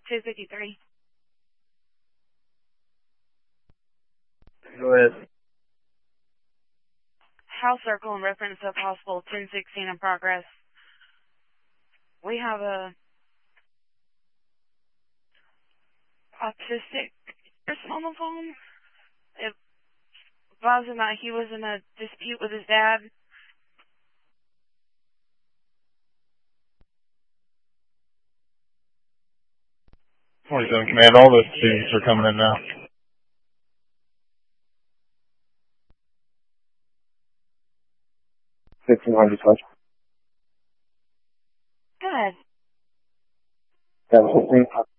253. Go ahead. House circle in reference to possible 1016 in progress. We have a autistic person on the phone. Advising that he was in a dispute with his dad. Command, all those students are coming in now. 1500 touch. Go ahead. 17.